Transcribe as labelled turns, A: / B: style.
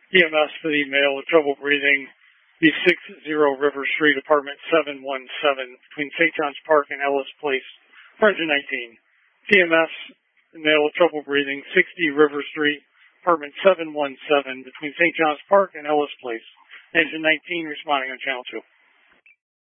A: EMS for the male with trouble breathing, B60 River Street, apartment 717, between St. John's Park and Ellis Place, 419. TMS, the male with trouble breathing, 60 River Street, apartment 717, between St. John's Park and Ellis Place. Engine 19 responding on channel 2.